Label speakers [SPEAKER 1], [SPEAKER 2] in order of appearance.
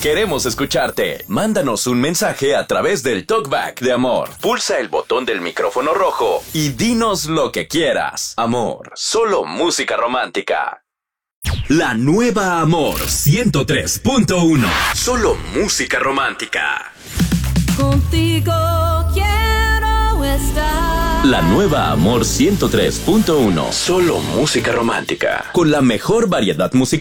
[SPEAKER 1] Queremos escucharte. Mándanos un mensaje a través del Talkback de Amor. Pulsa el botón del micrófono rojo y dinos lo que quieras. Amor, solo música romántica. La nueva Amor 103.1. Solo música romántica.
[SPEAKER 2] Contigo quiero estar.
[SPEAKER 1] La nueva Amor 103.1. Solo música romántica. Con la mejor variedad musical.